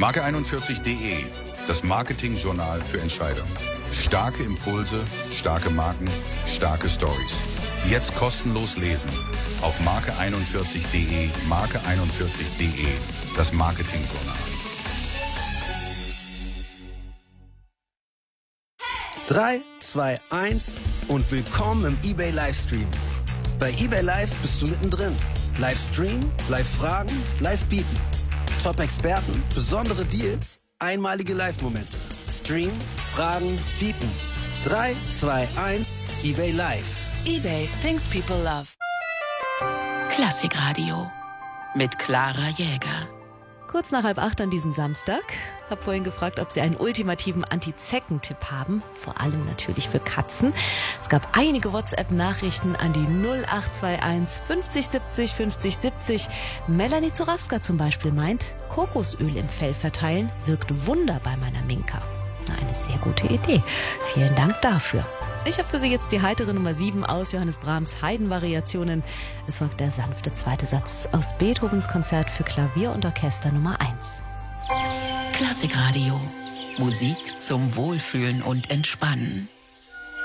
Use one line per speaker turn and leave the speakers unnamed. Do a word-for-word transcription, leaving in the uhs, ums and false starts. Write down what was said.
Marke einundvierzig punkt de, das Marketingjournal für Entscheider. Starke Impulse, starke Marken, starke Stories. Jetzt kostenlos lesen auf Marke einundvierzig punkt de, Marke einundvierzig punkt de, das Marketingjournal.
drei, zwei, eins und willkommen im eBay Livestream. Bei eBay Live bist du mittendrin. Livestream, Live-Fragen, Live-Bieten. Top-Experten, besondere Deals, einmalige Live-Momente. Stream, Fragen, Bieten. drei, zwei, eins, eBay Live.
eBay, things people love. Klassikradio mit Clara Jäger.
Kurz nach halb acht an diesem Samstag. Hab vorhin gefragt, ob Sie einen ultimativen Anti-Zecken-Tipp haben. Vor allem natürlich für Katzen. Es gab einige WhatsApp-Nachrichten an die null acht zwei eins fünfzig siebzig fünfzig siebzig. Melanie Zurawska zum Beispiel meint, Kokosöl im Fell verteilen wirkt Wunder bei meiner Minka. Na, eine sehr gute Idee. Vielen Dank dafür. Ich habe für Sie jetzt die heitere Nummer sieben aus Johannes Brahms Haydn-Variationen. Es folgt der sanfte zweite Satz aus Beethovens Konzert für Klavier und Orchester Nummer eins.
Klassikradio. Musik zum Wohlfühlen und Entspannen.